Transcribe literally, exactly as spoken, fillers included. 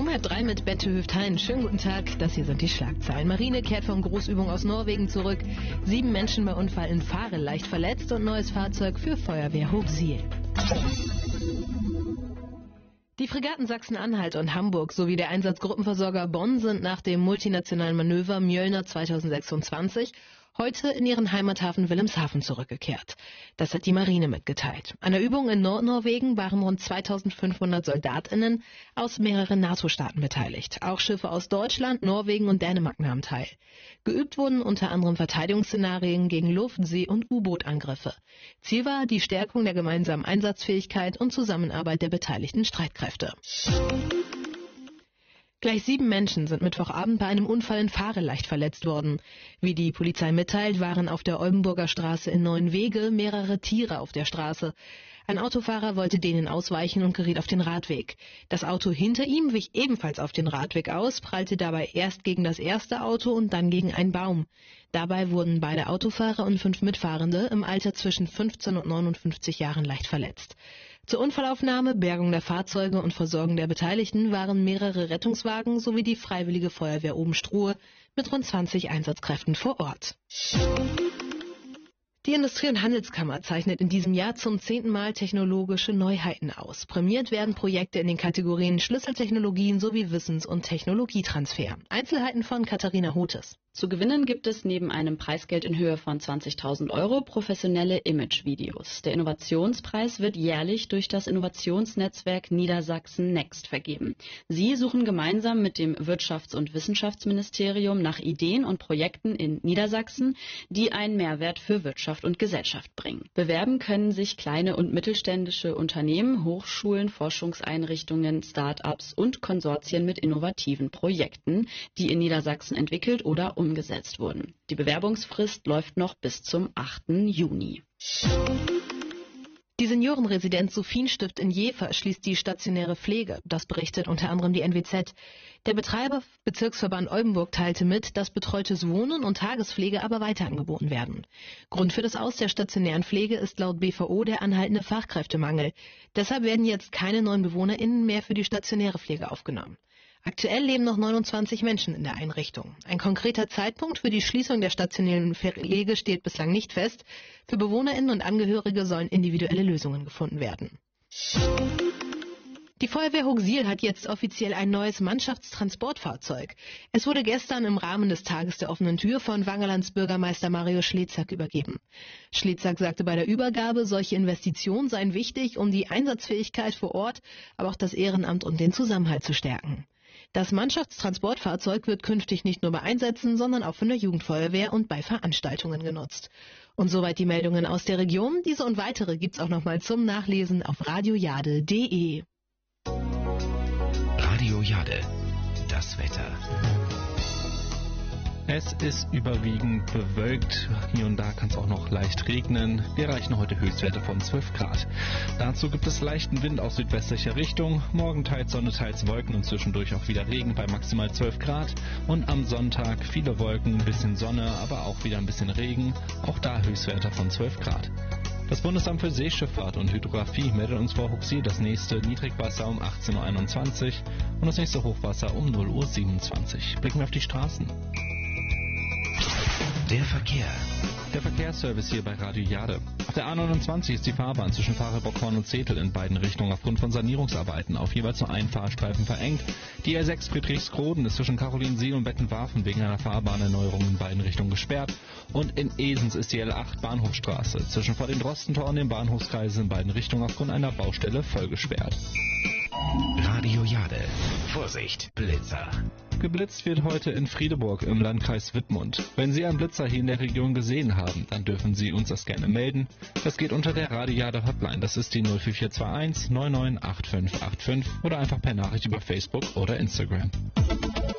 halb drei mit Bette Hüft-Hein. Schönen guten Tag, das hier sind die Schlagzeilen. Marine kehrt von Großübung aus Norwegen zurück. Sieben Menschen bei Unfall in Fahre leicht verletzt und neues Fahrzeug für Feuerwehr Hochsiel. Die Fregatten Sachsen-Anhalt und Hamburg sowie der Einsatzgruppenversorger Bonn sind nach dem multinationalen Manöver Mjölner zweitausendsechsundzwanzig heute in ihren Heimathafen Wilhelmshaven zurückgekehrt. Das hat die Marine mitgeteilt. An der Übung in Nordnorwegen waren rund zweitausendfünfhundert SoldatInnen aus mehreren NATO-Staaten beteiligt. Auch Schiffe aus Deutschland, Norwegen und Dänemark nahmen teil. Geübt wurden unter anderem Verteidigungsszenarien gegen Luft-, See- und U-Boot-Angriffe. Ziel war die Stärkung der gemeinsamen Einsatzfähigkeit und Zusammenarbeit der beteiligten Streitkräfte. Gleich sieben Menschen sind Mittwochabend bei einem Unfall in Fahre leicht verletzt worden. Wie die Polizei mitteilt, waren auf der Oldenburger Straße in Neuenwege mehrere Tiere auf der Straße. Ein Autofahrer wollte denen ausweichen und geriet auf den Radweg. Das Auto hinter ihm wich ebenfalls auf den Radweg aus, prallte dabei erst gegen das erste Auto und dann gegen einen Baum. Dabei wurden beide Autofahrer und fünf Mitfahrende im Alter zwischen fünfzehn und neunundfünfzig Jahren leicht verletzt. Zur Unfallaufnahme, Bergung der Fahrzeuge und Versorgung der Beteiligten waren mehrere Rettungswagen sowie die Freiwillige Feuerwehr Obenstruhe mit rund zwanzig Einsatzkräften vor Ort. Die Industrie- und Handelskammer zeichnet in diesem Jahr zum zehnten Mal technologische Neuheiten aus. Prämiert werden Projekte in den Kategorien Schlüsseltechnologien sowie Wissens- und Technologietransfer. Einzelheiten von Katharina Hotes. Zu gewinnen gibt es neben einem Preisgeld in Höhe von zwanzigtausend Euro professionelle Imagevideos. Der Innovationspreis wird jährlich durch das Innovationsnetzwerk Niedersachsen Next vergeben. Sie suchen gemeinsam mit dem Wirtschafts- und Wissenschaftsministerium nach Ideen und Projekten in Niedersachsen, die einen Mehrwert für Wirtschaft und Gesellschaft bringen. Bewerben können sich kleine und mittelständische Unternehmen, Hochschulen, Forschungseinrichtungen, Start-ups und Konsortien mit innovativen Projekten, die in Niedersachsen entwickelt oder umgesetzt wurden. Die Bewerbungsfrist läuft noch bis zum achten Juni. Die Seniorenresidenz Sophienstift in Jever schließt die stationäre Pflege. Das berichtet unter anderem die N W Z. Der Betreiber Bezirksverband Oldenburg teilte mit, dass betreutes Wohnen und Tagespflege aber weiter angeboten werden. Grund für das Aus der stationären Pflege ist laut B V O der anhaltende Fachkräftemangel. Deshalb werden jetzt keine neuen BewohnerInnen mehr für die stationäre Pflege aufgenommen. Aktuell leben noch neunundzwanzig Menschen in der Einrichtung. Ein konkreter Zeitpunkt für die Schließung der stationären Pflege steht bislang nicht fest. Für BewohnerInnen und Angehörige sollen individuelle Lösungen gefunden werden. Die Feuerwehr Hochsiel hat jetzt offiziell ein neues Mannschaftstransportfahrzeug. Es wurde gestern im Rahmen des Tages der offenen Tür von Wangerlands Bürgermeister Mario Schlezack übergeben. Schlezack sagte bei der Übergabe, solche Investitionen seien wichtig, um die Einsatzfähigkeit vor Ort, aber auch das Ehrenamt und den Zusammenhalt zu stärken. Das Mannschaftstransportfahrzeug wird künftig nicht nur bei Einsätzen, sondern auch von der Jugendfeuerwehr und bei Veranstaltungen genutzt. Und soweit die Meldungen aus der Region. Diese und weitere gibt's auch nochmal zum Nachlesen auf radiojade punkt de. Radio Jade, das Wetter. Es ist überwiegend bewölkt, hier und da kann es auch noch leicht regnen. Wir erreichen heute Höchstwerte von zwölf Grad. Dazu gibt es leichten Wind aus südwestlicher Richtung, morgen teils Sonne, teils Wolken und zwischendurch auch wieder Regen bei maximal zwölf Grad. Und am Sonntag viele Wolken, ein bisschen Sonne, aber auch wieder ein bisschen Regen, auch da Höchstwerte von zwölf Grad. Das Bundesamt für Seeschifffahrt und Hydrographie meldet uns vor Hochsiel das nächste Niedrigwasser um achtzehn Uhr einundzwanzig und das nächste Hochwasser um null Uhr siebenundzwanzig. Blicken wir auf die Straßen. Der Verkehr. Der Verkehrsservice hier bei Radio Jade. Auf der A neunundzwanzig ist die Fahrbahn zwischen Fahrenbockhorn und Zetel in beiden Richtungen aufgrund von Sanierungsarbeiten auf jeweils nur einen Fahrstreifen verengt. Die R sechs Friedrichskroden ist zwischen Karolinsiel und Bettenwarfen wegen einer Fahrbahnerneuerung in beiden Richtungen gesperrt. Und in Esens ist die L acht Bahnhofstraße zwischen vor den Drostentor und den Bahnhofskreisen in beiden Richtungen aufgrund einer Baustelle voll gesperrt. Radio Jade. Vorsicht, Blitzer. Geblitzt wird heute in Friedeburg im Landkreis Wittmund. Wenn Sie einen Blitzer hier in der Region gesehen haben, dann dürfen Sie uns das gerne melden. Das geht unter der Radio Jade Hotline. Das ist die null vier vier zwei eins neun neun acht fünf acht fünf oder einfach per Nachricht über Facebook oder Instagram.